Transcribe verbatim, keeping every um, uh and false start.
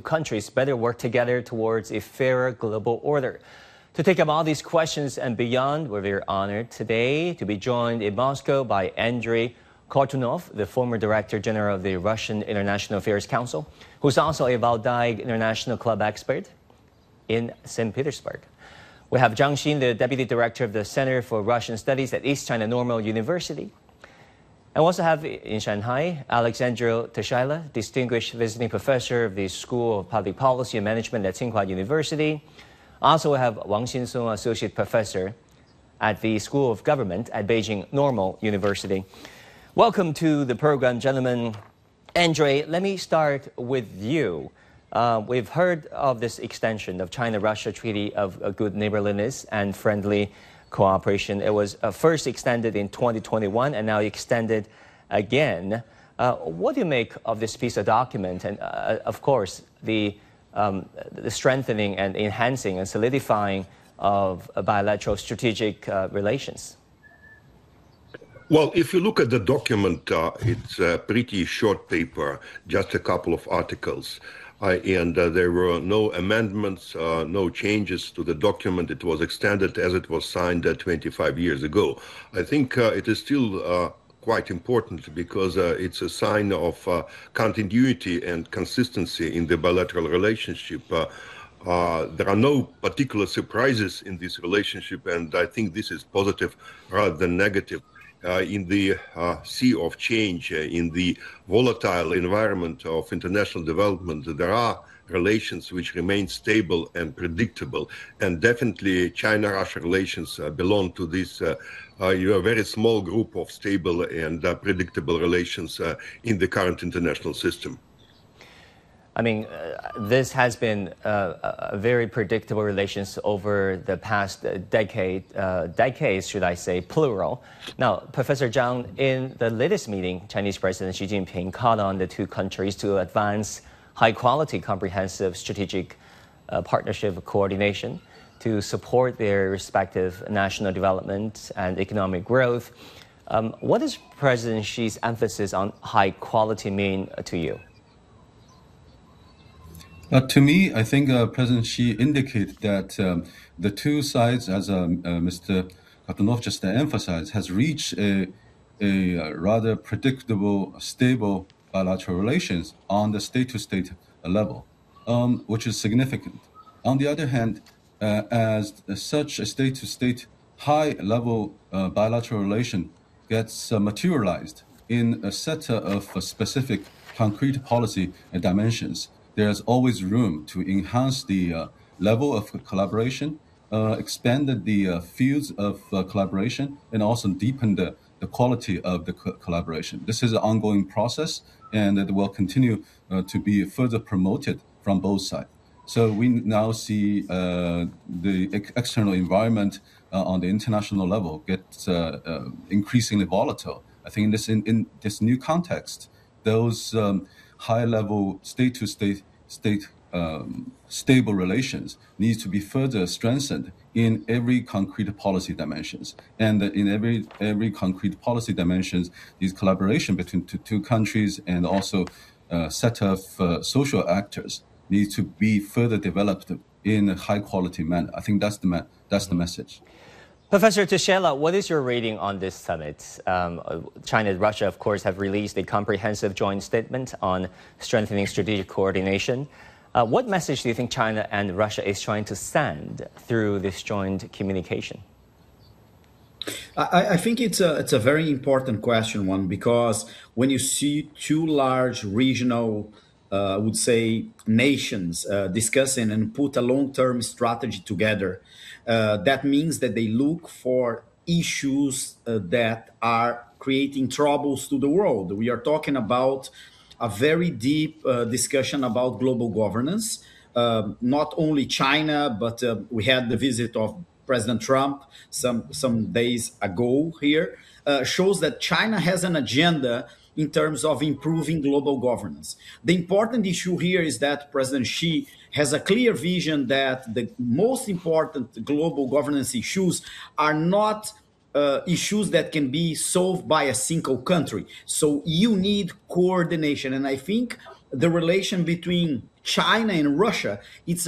countries better work together towards a fairer global order? To take up all these questions and beyond, we're very honored today to be joined in Moscow by Andrei Kortunov, the former Director General of the Russian International Affairs Council, who's also a Valdai International Club expert in Saint Petersburg. We have Zhang Xin, the Deputy Director of the Center for Russian Studies at East China Normal University. And we also have in Shanghai, Alexandru Tășailă, Distinguished Visiting Professor of the School of Public Policy and Management at Tsinghua University. Also, we have Wang Xinsong, Associate Professor at the School of Government at Beijing Normal University. Welcome to the program, gentlemen. Andrei, let me start with you. Uh, we've heard of this extension of China-Russia Treaty of uh, Good Neighborliness and Friendly Cooperation. It was uh, first extended in twenty twenty-one and now extended again. Uh, what do you make of this piece of document and, uh, of course, the, um, the strengthening and enhancing and solidifying of uh, bilateral strategic uh, relations? Well, if you look at the document, uh, it's a pretty short paper, just a couple of articles. Uh, and uh, there were no amendments, uh, no changes to the document. It was extended as it was signed uh, twenty-five years ago. I think uh, it is still uh, quite important because uh, it's a sign of uh, continuity and consistency in the bilateral relationship. Uh, uh, there are no particular surprises in this relationship, and I think this is positive rather than negative. Uh, in the uh, sea of change, uh, in the volatile environment of international development, there are relations which remain stable and predictable. And definitely China-Russia relations uh, belong to this uh, uh, a very small group of stable and uh, predictable relations uh, in the current international system. I mean, uh, this has been uh, a very predictable relations over the past decade, uh, decades, should I say, plural. Now, Professor Zhang, in the latest meeting, Chinese President Xi Jinping called on the two countries to advance high-quality, comprehensive strategic uh, partnership coordination to support their respective national development and economic growth. Um, what does President Xi's emphasis on high-quality mean to you? Uh, to me, I think uh, President Xi indicated that um, the two sides, as um, uh, Mister Kortunov just emphasized, has reached a, a rather predictable, stable bilateral relations on the state-to-state level, um, which is significant. On the other hand, uh, as such a state-to-state high-level uh, bilateral relation gets uh, materialized in a set of uh, specific concrete policy dimensions, there's always room to enhance the uh, level of collaboration, uh, expand the uh, fields of uh, collaboration, and also deepen the, the quality of the co collaboration. This is an ongoing process, and it will continue uh, to be further promoted from both sides. So we now see uh, the ex external environment uh, on the international level get uh, uh, increasingly volatile. I think in this, in, in this new context, those um, high-level state-to-state, state um, stable relations needs to be further strengthened in every concrete policy dimensions. And in every every concrete policy dimensions, these collaboration between two, two countries and also a set of uh, social actors needs to be further developed in a high-quality manner. I think that's the ma that's the message. Professor Tășailă, what is your reading on this summit? Um, China and Russia, of course, have released a comprehensive joint statement on strengthening strategic coordination. Uh, what message do you think China and Russia is trying to send through this joint communication? I, I think it's a, it's a very important question, one, because when you see two large regional, uh, I would say, nations uh, discussing and put a long-term strategy together, Uh, that means that they look for issues uh, that are creating troubles to the world. We are talking about a very deep uh, discussion about global governance, uh, not only China, but uh, we had the visit of President Trump some, some days ago here, uh, shows that China has an agenda in terms of improving global governance. The important issue here is that President Xi has a clear vision that the most important global governance issues are not uh, issues that can be solved by a single country. So you need coordination. And I think the relation between China and Russia, it's